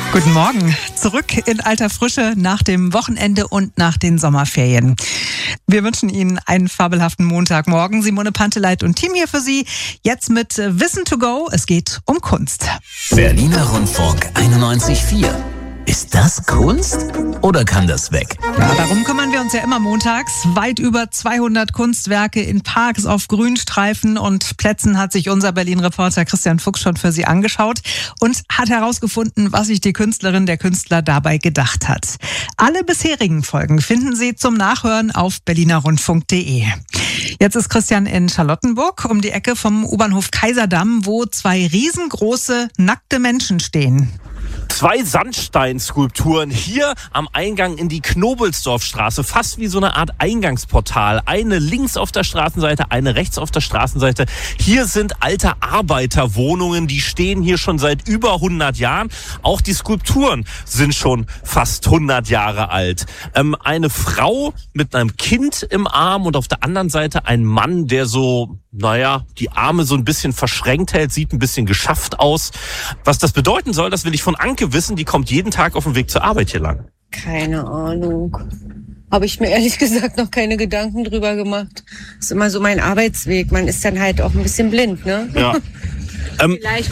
Guten Morgen. Zurück in alter Frische nach dem Wochenende und nach den Sommerferien. Wir wünschen Ihnen einen fabelhaften Montagmorgen. Simone Panteleit und Team hier für Sie. Jetzt mit Wissen to go. Es geht um Kunst. Berliner Rundfunk 91,4. Ist das Kunst oder kann das weg? Ja, darum kümmern wir uns ja immer montags. Weit über 200 Kunstwerke in Parks, auf Grünstreifen und Plätzen hat sich unser Berlin-Reporter Christian Fuchs schon für Sie angeschaut und hat herausgefunden, was sich die Künstlerin, der Künstler dabei gedacht hat. Alle bisherigen Folgen finden Sie zum Nachhören auf berlinerrundfunk.de. Jetzt ist Christian in Charlottenburg um die Ecke vom U-Bahnhof Kaiserdamm, wo zwei riesengroße, nackte Menschen stehen. Zwei Sandsteinskulpturen hier am Eingang in die Knobelsdorfstraße, fast wie so eine Art Eingangsportal. Eine links auf der Straßenseite, eine rechts auf der Straßenseite. Hier sind alte Arbeiterwohnungen, die stehen hier schon seit über 100 Jahren. Auch die Skulpturen sind schon fast 100 Jahre alt. Eine Frau mit einem Kind im Arm und auf der anderen Seite ein Mann, der so, die Arme so ein bisschen verschränkt hält, sieht ein bisschen geschafft aus. Was das bedeuten soll, das will ich von Anke wissen. Die kommt jeden Tag auf dem Weg zur Arbeit hier lang. Keine Ahnung. Habe ich mir ehrlich gesagt noch keine Gedanken drüber gemacht. Das ist immer so mein Arbeitsweg. Man ist dann halt auch ein bisschen blind, ne? Ja. Vielleicht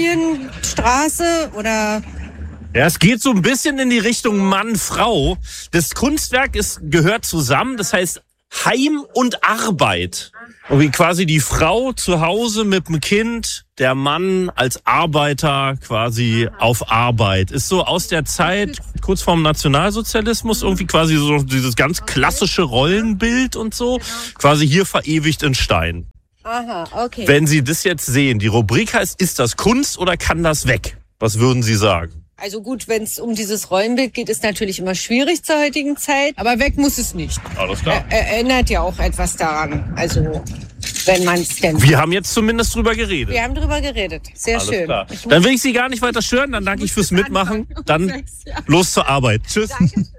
Familienstraße oder... Ja, es geht so ein bisschen in die Richtung Mann-Frau. Das Kunstwerk gehört zusammen, das heißt Heim und Arbeit. Und wie quasi die Frau zu Hause mit dem Kind, der Mann als Arbeiter quasi auf Arbeit. Ist so aus der Zeit, kurz vorm Nationalsozialismus, irgendwie quasi so dieses ganz klassische Rollenbild und so, quasi hier verewigt in Stein. Aha, okay. Wenn Sie das jetzt sehen, die Rubrik heißt, ist das Kunst oder kann das weg? Was würden Sie sagen? Also gut, wenn es um dieses Rollenbild geht, ist natürlich immer schwierig zur heutigen Zeit. Aber weg muss es nicht. Alles klar. Erinnert ja auch etwas daran. Also, wenn man es denn... Wir haben jetzt zumindest drüber geredet. Wir haben drüber geredet. Sehr Alles schön. Klar. Dann will ich Sie gar nicht weiter stören. Dann danke ich fürs Mitmachen. Dann los zur Arbeit. Tschüss. Dankeschön.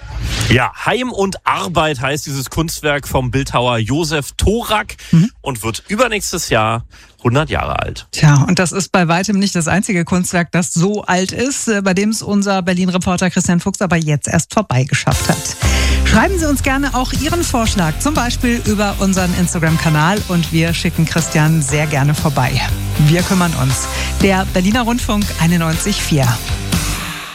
Ja, Heim und Arbeit heißt dieses Kunstwerk vom Bildhauer Josef Thorak und wird übernächstes Jahr 100 Jahre alt. Tja, und das ist bei weitem nicht das einzige Kunstwerk, das so alt ist, bei dem es unser Berlin-Reporter Christian Fuchs aber jetzt erst vorbeigeschafft hat. Schreiben Sie uns gerne auch Ihren Vorschlag, zum Beispiel über unseren Instagram-Kanal und wir schicken Christian sehr gerne vorbei. Wir kümmern uns. Der Berliner Rundfunk 91,4.